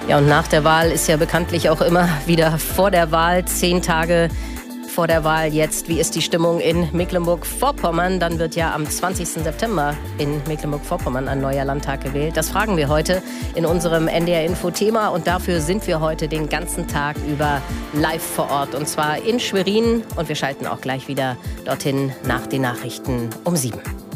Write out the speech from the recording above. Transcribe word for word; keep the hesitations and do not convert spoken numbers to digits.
Ja, und nach der Wahl ist ja bekanntlich auch immer wieder vor der Wahl, zehn Tage vor der Wahl jetzt. Wie ist die Stimmung in Mecklenburg-Vorpommern? Dann wird ja am zwanzigsten September in Mecklenburg-Vorpommern ein neuer Landtag gewählt. Das fragen wir heute in unserem N D R-Info-Thema und dafür sind wir heute den ganzen Tag über live vor Ort und zwar in Schwerin und wir schalten auch gleich wieder dorthin nach den Nachrichten um sieben.